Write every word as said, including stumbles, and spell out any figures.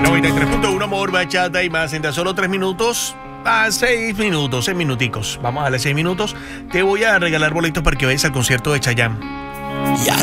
noventa y tres punto uno Amor, Bachata y más. En tan solo tres minutos, a seis minutos, seis minuticos. Vamos a darle seis minutos. Te voy a regalar boletos para que vayas al concierto de Chayanne. Ya